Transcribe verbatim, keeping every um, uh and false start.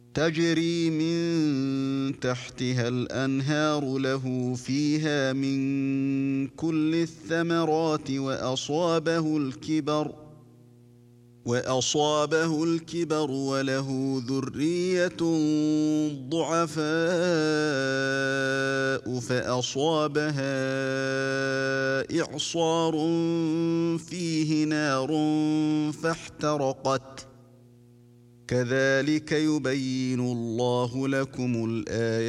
تجري من تحتها الأنهار له فيها من كل الثمرات وأصابه الكبر وأصابه الكبر وله ذرية ضعفاء فأصابها إعصار فيه نار فاحترقت كذلك يبين الله لكم الآيات